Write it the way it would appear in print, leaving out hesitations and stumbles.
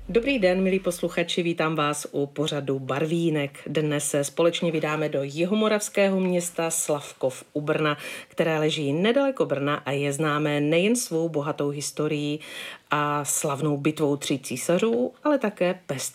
Dobrý den, milí posluchači, vítám vás u pořadu Barvínek. Dnes se společně vydáme do jihomoravského města Slavkov u Brna, které leží nedaleko Brna a je známé nejen svou bohatou historií a slavnou bitvou tří císařů, ale také pestrou